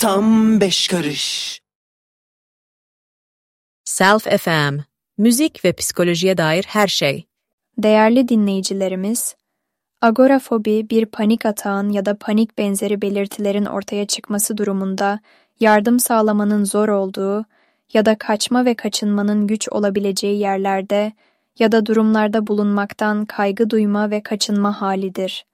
tam 5 karış. Self FM, müzik ve psikolojiye dair her şey. Değerli dinleyicilerimiz, agorafobi bir panik atağın ya da panik benzeri belirtilerin ortaya çıkması durumunda yardım sağlamanın zor olduğu ya da kaçma ve kaçınmanın güç olabileceği yerlerde ya da durumlarda bulunmaktan kaygı duyma ve kaçınma halidir.